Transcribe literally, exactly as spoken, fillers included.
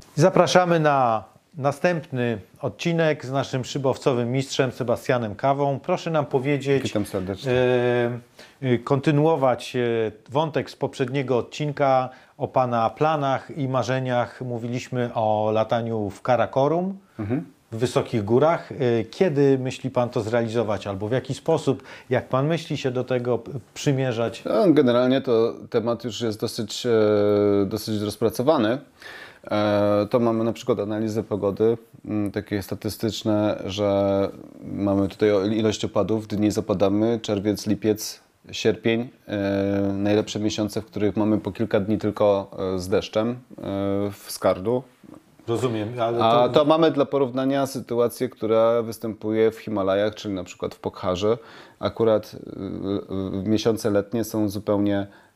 Zapraszamy na następny odcinek z naszym szybowcowym mistrzem Sebastianem Kawą. Proszę nam powiedzieć, Witam serdecznie. e, e, kontynuować e, wątek z poprzedniego odcinka o Pana planach i marzeniach. Mówiliśmy o lataniu w Karakorum, mhm. w wysokich górach. E, kiedy myśli Pan to zrealizować albo w jaki sposób, jak Pan myśli się do tego przymierzać? No, generalnie to temat już jest dosyć, e, dosyć rozpracowany. To mamy na przykład analizę pogody, takie statystyczne, że mamy tutaj ilość opadów, dni z opadami, czerwiec, lipiec, sierpień, najlepsze miesiące, w których mamy po kilka dni tylko z deszczem w Skardu. Rozumiem, ale to... A to mamy dla porównania sytuację, która występuje w Himalajach, czyli na przykład w Pokharze. Akurat miesiące letnie są zupełnie